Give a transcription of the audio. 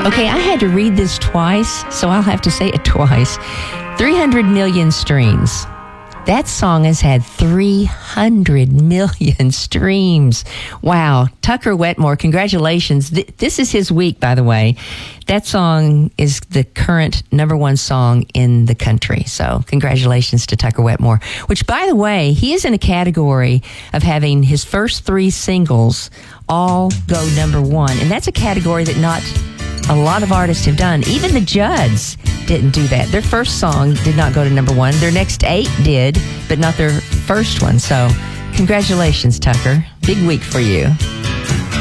Okay, I had to read this twice, so I'll have to say it twice. 300 million streams. That song has had 300 million streams. Wow. Tucker Wetmore, congratulations. This is his week, by the way. That song is the current #1 song in the country. So congratulations to Tucker Wetmore, which, by the way, he is in a category of having his first 3 singles all go #1. And that's a category that not a lot of artists have done. Even the Judds didn't do that. Their first song did not go to #1. Their next 8 did, but not their first one. So congratulations, Tucker. Big week for you.